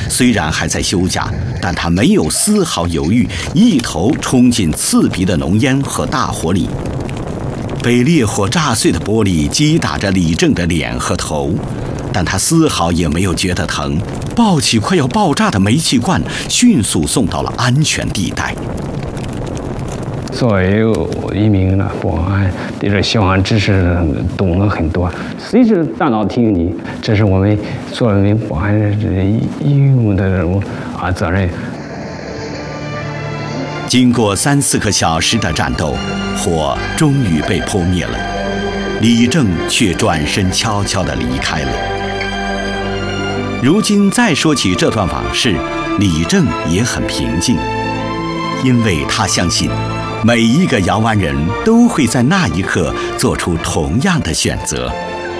虽然还在休假，但他没有丝毫犹豫，一头冲进刺鼻的浓烟和大火里。被烈火炸碎的玻璃击打着李正的脸和头，但他丝毫也没有觉得疼，抱起快要爆炸的煤气罐，迅速送到了安全地带。 作为一名保安，对这消防知识懂了很多，随时大脑提醒你，这是我们作为保安义务的这种责任。 经过3-4个小时的战斗，火终于被扑灭了，李正却转身悄悄地离开了。如今再说起这段往事，李正也很平静，因为他相信每一个瑶湾人都会在那一刻做出同样的选择。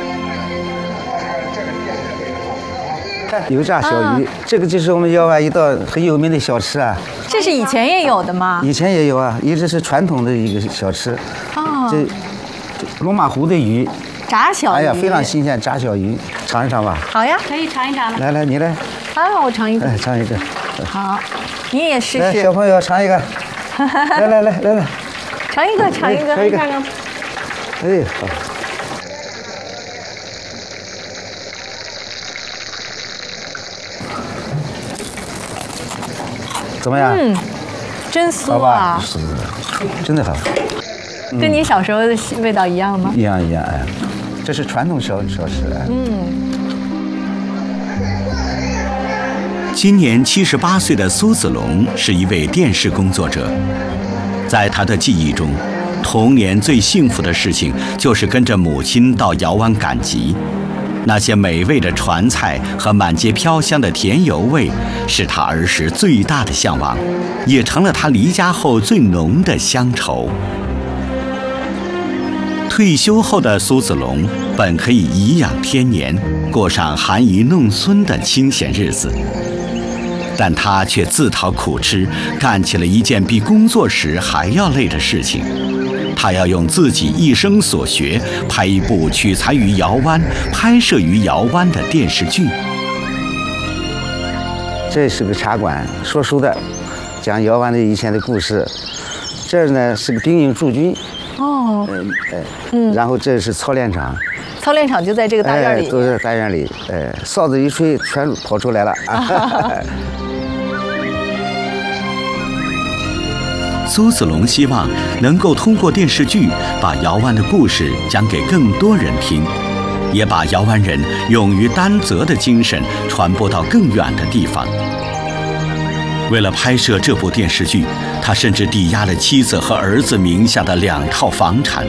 油炸小鱼，这个就是我们瑶湾一道很有名的小吃啊。 这是以前也有的吗？ 以前也有啊，一直是传统的一个小吃。 哦， 这龙马湖的鱼， 炸小鱼， 哎呀，非常新鲜，炸小鱼，尝一尝吧。 好呀，可以尝一尝。 来，你来。 啊，我尝一个。 哎，尝一个。 好，你也试试。 来，小朋友尝一个。来， 尝一个，尝一个。 哎，好。怎么样？ 真酥啊！ 是，真的好。 跟你小时候的味道一样吗？ 一样，哎，这是传统小吃。 今年78岁的苏子龙是一位电视工作者，在他的记忆中，童年最幸福的事情就是跟着母亲到瑶湾赶集。那些美味的传菜和满街飘香的甜油味，是他儿时最大的向往，也成了他离家后最浓的乡愁。退休后的苏子龙本可以颐养天年，过上含饴弄孙的清闲日子，但他却自讨苦吃，干起了一件比工作时还要累的事情。他要用自己一生所学拍一部取材于瑶湾、拍摄于瑶湾的电视剧。 这是个茶馆，说书的，讲瑶湾的以前的故事。这儿呢是个兵营驻军。哦。然后这是操练场。 操练场就在这个大院里。 都在大院里。哨子一吹，全跑出来了。 苏子龙希望能够通过电视剧把瑶湾的故事讲给更多人听，也把瑶湾人勇于担责的精神传播到更远的地方。为了拍摄这部电视剧，他甚至抵押了妻子和儿子名下的2套房产。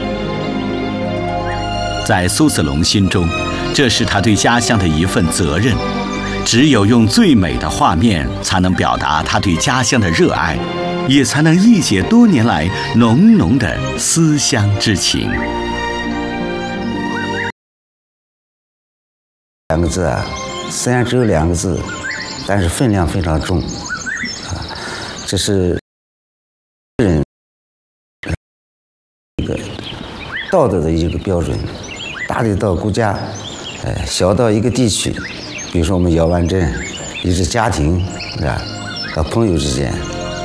在苏子龙心中，这是他对家乡的一份责任，只有用最美的画面才能表达他对家乡的热爱，也才能一解多年来浓浓的思乡之情。 2个字啊，虽然只有2个字，但是分量非常重啊。这是人一个道德的一个标准，大的到国家，小到一个地区，比如说我们瑶湾镇，一直家庭是吧，和朋友之间。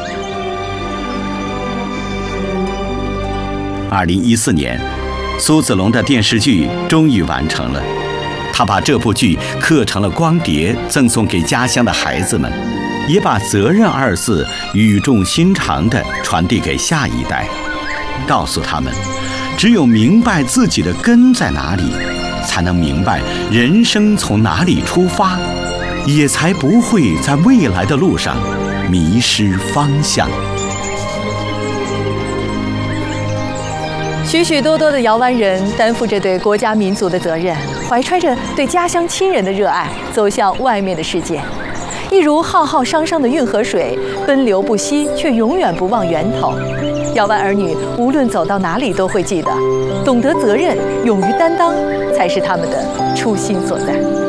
2014年，苏子龙的电视剧终于完成了。他把这部剧刻成了光碟，赠送给家乡的孩子们，也把责任2字语重心长地传递给下一代，告诉他们，只有明白自己的根在哪里，才能明白人生从哪里出发，也才不会在未来的路上迷失方向。 许许多多的瑶湾人担负着对国家民族的责任，怀揣着对家乡亲人的热爱，走向外面的世界。一如浩浩汤汤的运河水，奔流不息，却永远不忘源头。瑶湾儿女无论走到哪里都会记得，懂得责任，勇于担当，才是他们的初心所在。